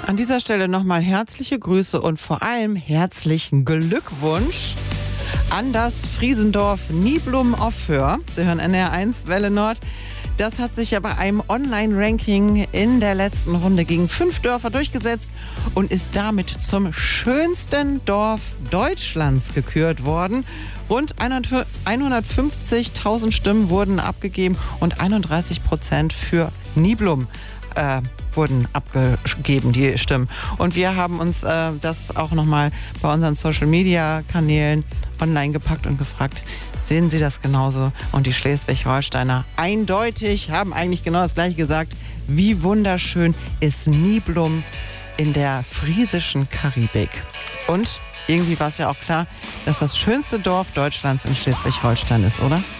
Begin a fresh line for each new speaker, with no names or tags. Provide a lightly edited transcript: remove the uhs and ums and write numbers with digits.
An dieser Stelle nochmal herzliche Grüße und vor allem herzlichen Glückwunsch an das Friesendorf Niblum auf Föhr. Sie hören NR1 Welle Nord. Das hat sich ja bei einem Online-Ranking in der letzten Runde gegen 5 Dörfer durchgesetzt und ist damit zum schönsten Dorf Deutschlands gekürt worden. Rund 150.000 Stimmen wurden abgegeben und 31% für Niblum wurden abgegeben, die Stimmen. Und wir haben uns das auch nochmal bei unseren Social-Media-Kanälen online gepackt und gefragt, sehen Sie das genauso? Und die Schleswig-Holsteiner eindeutig haben eigentlich genau das Gleiche gesagt. Wie wunderschön ist Niblum in der friesischen Karibik. Und irgendwie war es ja auch klar, dass das schönste Dorf Deutschlands in Schleswig-Holstein ist, oder?